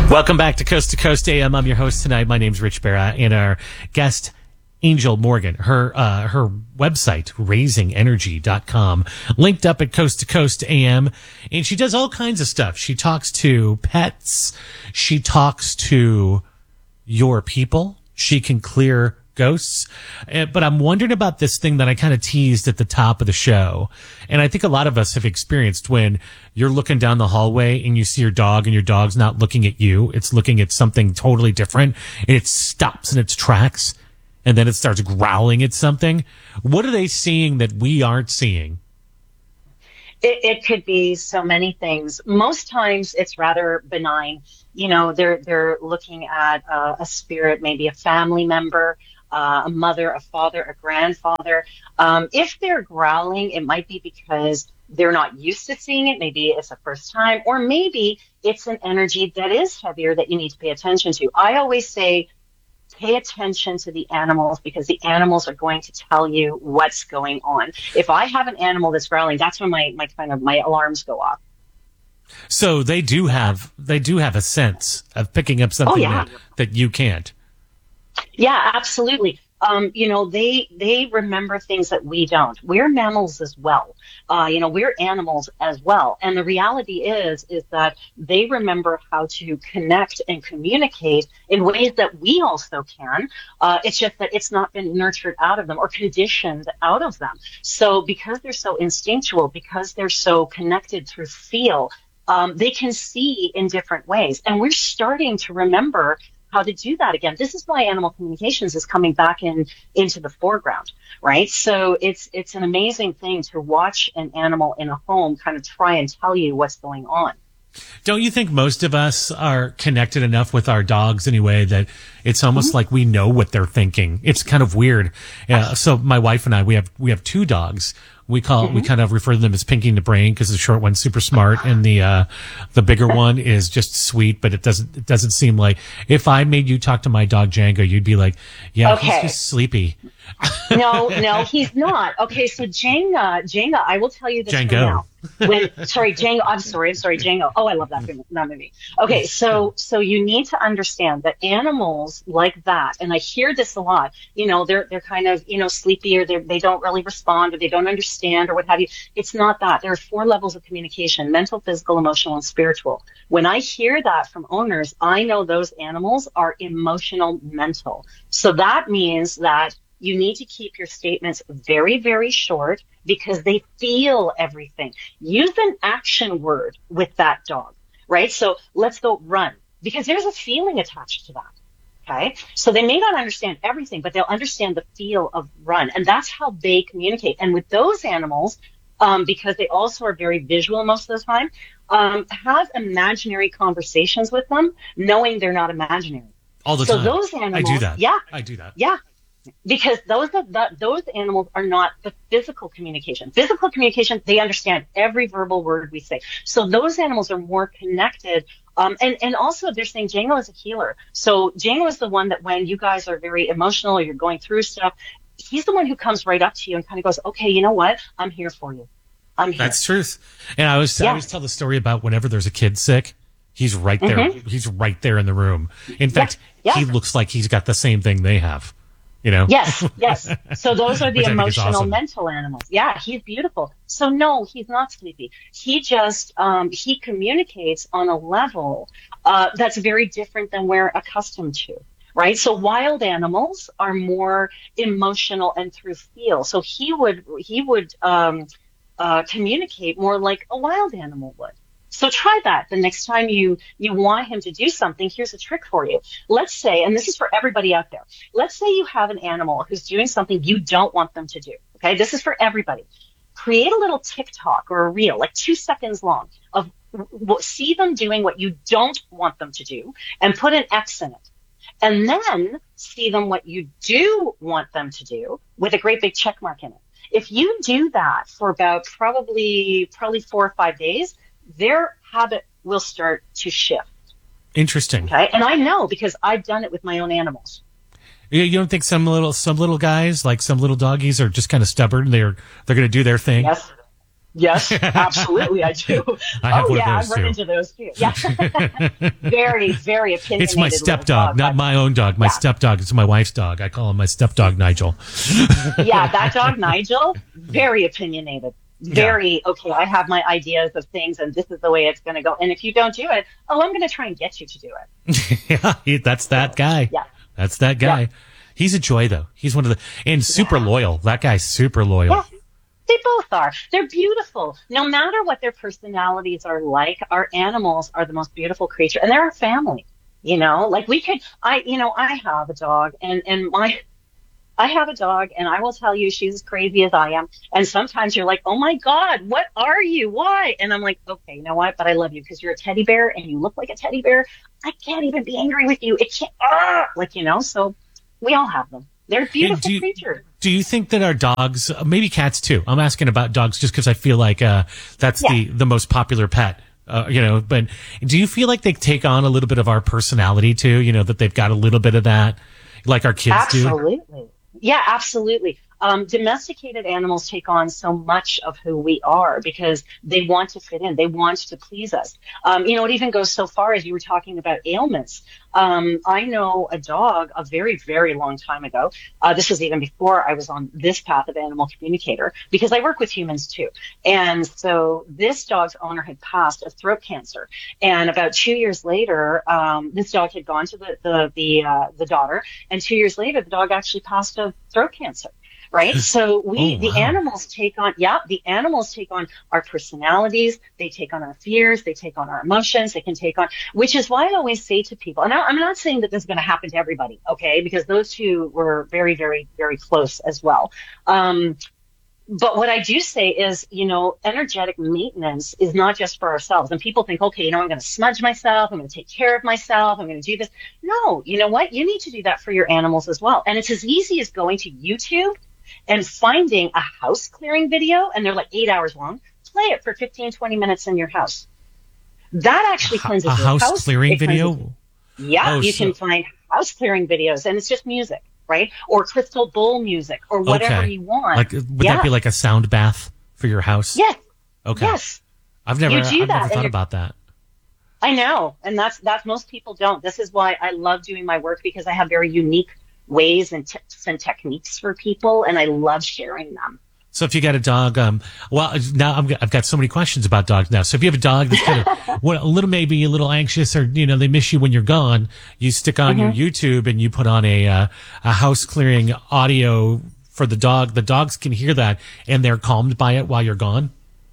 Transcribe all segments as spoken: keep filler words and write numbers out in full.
Welcome back to Coast to Coast A M. I'm your host tonight. My name's Rich Barra, and our guest, Angel Morgan. Her uh, her website, raising energy dot com, linked up at Coast to Coast A M, and she does all kinds of stuff. She talks to pets. She talks to your people. She can clear ghosts. Uh, but I'm wondering about this thing that I kind of teased at the top of the show. And I think a lot of us have experienced when you're looking down the hallway and you see your dog and your dog's not looking at you. It's looking at something totally different, and it stops in its tracks, and then it starts growling at something. What are they seeing that we aren't seeing? It, it could be so many things. Most times it's rather benign. You know, they're, they're looking at uh, a spirit, maybe a family member, Uh, a mother, a father, a grandfather. Um, if they're growling, it might be because they're not used to seeing it. Maybe it's the first time, or maybe it's an energy that is heavier that you need to pay attention to. I always say, pay attention to the animals, because the animals are going to tell you what's going on. If I have an animal that's growling, that's when my, my kind of my alarms go off. So they do have they do have a sense of picking up something oh, yeah. that, that you can't. Yeah, absolutely. Um, you know, they they remember things that we don't. We're mammals as well. Uh, you know, we're animals as well. And the reality is, is that they remember how to connect and communicate in ways that we also can. Uh, it's just that it's not been nurtured out of them or conditioned out of them. So because they're so instinctual, because they're so connected through feel, um, they can see in different ways. And we're starting to remember how to do that again. This is why animal communications is coming back in into the foreground, right? So it's it's an amazing thing to watch an animal in a home kind of try and tell you what's going on. Don't you think most of us are connected enough with our dogs anyway that it's almost mm-hmm. like we know what they're thinking? It's kind of weird. Uh, so my wife and I, we have we have two dogs. We call mm-hmm. we kind of refer to them as Pinky and the Brain, because the short one's super smart and the uh the bigger one is just sweet, but it doesn't it doesn't seem like, if I made you talk to my dog Django, you'd be like, yeah, okay. He's just sleepy. No, no, he's not. Okay, so Jenga, Jenga, I will tell you this Django. right now. When, sorry, Django. I'm sorry. I'm sorry, Django. Oh, I love that film, that movie. Okay, so so you need to understand that animals like that, and I hear this a lot. You know, they're they're kind of you know sleepy, or they they don't really respond, or they don't understand, or what have you. It's not that. There are four levels of communication: mental, physical, emotional, and spiritual. When I hear that from owners, I know those animals are emotional mental. So that means that you need to keep your statements very, very short, because they feel everything. Use an action word with that dog, right? So let's go run, because there's a feeling attached to that. Okay. So they may not understand everything, but they'll understand the feel of run. And that's how they communicate. And with those animals, um, because they also are very visual most of the time, um, have imaginary conversations with them, knowing they're not imaginary. All the so time. So those animals. I do that. Yeah. I do that. Yeah. Because those are the, those animals are not the physical communication. Physical communication, they understand every verbal word we say. So those animals are more connected. Um, and, and also they're saying Django is a healer. So Django is the one that when you guys are very emotional or you're going through stuff, he's the one who comes right up to you and kind of goes, okay, you know what? I'm here for you. I'm here. That's truth. And I always, yeah. I always tell the story about whenever there's a kid sick, he's right there. Mm-hmm. He's right there in the room. In fact, yeah. Yeah. he looks like he's got the same thing they have. You know? Yes, yes. So those are the emotional, awesome. mental animals. Yeah, he's beautiful. So no, he's not sleepy. He just, um, he communicates on a level uh, that's very different than we're accustomed to, right? So wild animals are more emotional and through feel. So he would, he would um, uh, communicate more like a wild animal would. So try that the next time you, you want him to do something. Here's a trick for you. Let's say, and this is for everybody out there, let's say you have an animal who's doing something you don't want them to do. Okay, this is for everybody. Create a little TikTok or a reel, like two seconds long, of w- see them doing what you don't want them to do, and put an X in it. And then see them what you do want them to do with a great big check mark in it. If you do that for about probably probably four or five days, their habit will start to shift. Interesting. Okay, and I know because I've done it with my own animals. You don't think some little some little guys, like some little doggies, are just kind of stubborn? They're they're going to do their thing. Yes. Yes, absolutely, I do. I have oh, one yeah, of those I've run too. into those too. Yeah. very, very opinionated. It's my little stepdog, not but- my own dog. My Yeah. stepdog. It's my wife's dog. I call him my stepdog, Nigel. Yeah, that dog, Nigel, very opinionated. Very, okay, I have my ideas of things and this is the way it's going to go. And if you don't do it, oh, I'm going to try and get you to do it. Yeah, he- that's that guy. Yeah. That's that guy. Yeah. He's a joy, though. He's one of the, and super Yeah. loyal. That guy's super loyal. Yeah. They both are. They're beautiful. No matter what their personalities are like, our animals are the most beautiful creature, and they're our family. You know, like we could, I, you know, I have a dog, and and my, I have a dog, and I will tell you, she's as crazy as I am. And sometimes you're like, oh my God, what are you? Why? And I'm like, okay, you know what? But I love you because you're a teddy bear, and you look like a teddy bear. I can't even be angry with you. It can't, ah! like you know. So we all have them. They're beautiful do you- creatures. Do you think that our dogs, uh, maybe cats too? I'm asking about dogs just because I feel like uh, that's Yeah. the the most popular pet. Uh, you know, but do you feel like they take on a little bit of our personality too? You know, that they've got a little bit of that, like our kids do. Absolutely. Yeah, absolutely. Um, domesticated animals take on so much of who we are because they want to fit in. They want to please us. Um, you know, it even goes so far as you were talking about ailments. Um, I know a dog a very, very long time ago. Uh, this was even before I was on this path of animal communicator because I work with humans too. And so this dog's owner had passed of throat cancer. And about two years later, um, this dog had gone to the, the, the, uh, the daughter. And two years later, the dog actually passed of throat cancer. Right. So we, Oh, the wow. animals take on, yeah, the animals take on our personalities. They take on our fears. They take on our emotions. They can take on, which is why I always say to people, and I, I'm not saying that this is going to happen to everybody. Okay. Because those two were very, very, very close as well. Um, But what I do say is, you know, energetic maintenance is not just for ourselves. And people think, okay, you know, I'm going to smudge myself. I'm going to take care of myself. I'm going to do this. No, you know what? You need to do that for your animals as well. And it's as easy as going to YouTube and finding a house clearing video, and they're like eight hours long. Play it for fifteen, twenty minutes in your house. That actually cleanses A your house house. clearing It cleanses- video? Yeah, Oh, you so- can find house clearing videos, and it's just music, right? Or crystal bowl music, or whatever Okay. you want. Like, would Yeah. that be like a sound bath for your house? Yes. Okay. Yes. I've never, You do I've that, never and thought you're- about that. I know. And that's, that's most people don't. This is why I love doing my work because I have very unique ways and tips and techniques for people, and I love sharing them. So if you got a dog, um, well, now I'm, I've got so many questions about dogs now. So if you have a dog that's kind of well, a little, maybe a little anxious, or you know, they miss you when you're gone, you stick on Mm-hmm. your YouTube and you put on a uh, a house clearing audio for the dog. The dogs can hear that and they're calmed by it while you're gone.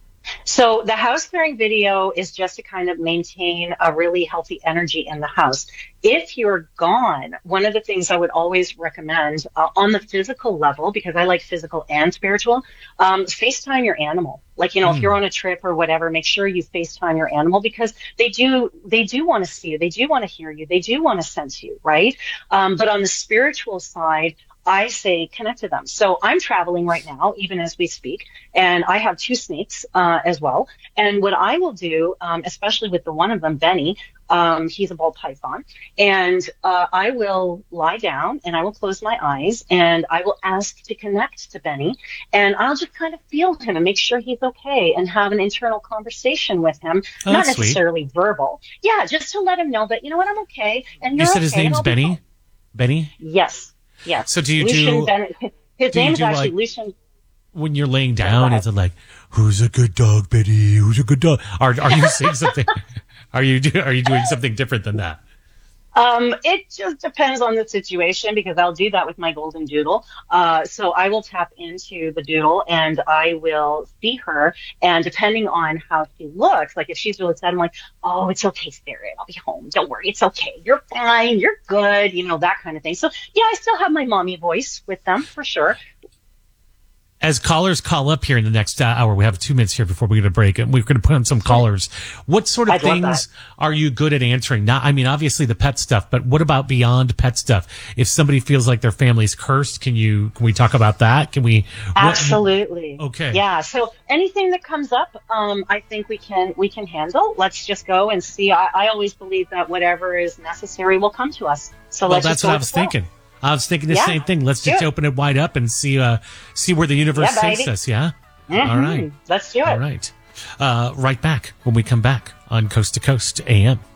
So the house clearing video is just to kind of maintain a really healthy energy in the house. If you're gone, one of the things I would always recommend uh, on the physical level, because I like physical and spiritual, um, FaceTime your animal. Like, you know, Mm. if you're on a trip or whatever, make sure you FaceTime your animal because they do, they do want to see you. They do want to hear you. They do want to sense you, right? Um, but on the spiritual side, I say connect to them. So I'm traveling right now, even as we speak, and I have two snakes uh, as well. And what I will do, um, especially with the one of them, Benny, um, he's a ball python, and uh, I will lie down and I will close my eyes and I will ask to connect to Benny, and I'll just kind of feel him and make sure he's okay and have an internal conversation with him, Oh, not that's sweet. necessarily verbal. Yeah, just to let him know that, you know what, I'm okay. And you're You said his okay, and name's I'll be Benny? home. Benny? Yes. Yes. So do you Lucian do- Bennett, his do you name is do, actually like- Lucian. When you're laying down, go is it like, who's a good dog, Betty? Who's a good dog? Are, are you saying something? Are you do, are you doing something different than that? Um, it just depends on the situation because I'll do that with my golden doodle. Uh, so I will tap into the doodle and I will see her. And depending on how she looks, like if she's really sad, I'm like, oh, it's okay, Spirit. I'll be home. Don't worry. It's okay. You're fine. You're good. You know, that kind of thing. So yeah, I still have my mommy voice with them for sure. As callers call up here in the next uh, hour, we have two minutes here before we get a break, and we're going to put on some callers. What sort of I'd love things that. are you good at answering? Not, I mean, obviously the pet stuff, but what about beyond pet stuff? If somebody feels like their family's cursed, can you, can we talk about that? Can we? what- Absolutely. Okay. Yeah. So anything that comes up, um, I think we can we can handle. Let's just go and see. I, I always believe that whatever is necessary will come to us. So well, let's that's just go what I with was the flow. thinking. I was thinking the Yeah. same thing. Let's Do just it. open it wide up and see, uh, see where the universe Yeah, takes baby. us. Yeah. Mm-hmm. All right. Let's do it. All right. Uh, right back when we come back on Coast to Coast A M.